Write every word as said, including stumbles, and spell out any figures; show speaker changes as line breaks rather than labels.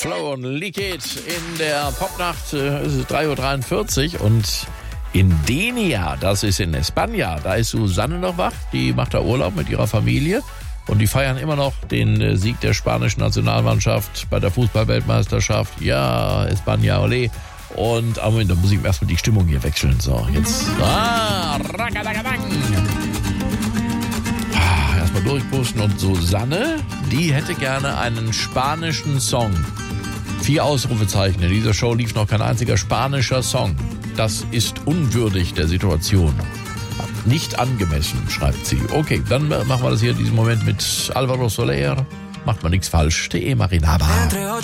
Flow und Leak It in der Popnacht. Es ist drei Uhr dreiundvierzig und in Denia, das ist in España, da ist Susanne noch wach. Die macht da Urlaub mit ihrer Familie und die feiern immer noch den Sieg der spanischen Nationalmannschaft bei der Fußball-Weltmeisterschaft. Ja, España, ole. Und aber Moment, da muss ich erstmal die Stimmung hier wechseln. So, jetzt. Ah, rakadakadang. Ah, erstmal durchpusten. Und Susanne, die hätte gerne einen spanischen Song. Vier Ausrufezeichen. In dieser Show lief noch kein einziger spanischer Song. Das ist unwürdig der Situation. Nicht angemessen, schreibt sie. Okay, dann machen wir das hier in diesem Moment mit Alvaro Soler. Macht man nichts falsch. Te Marinaba.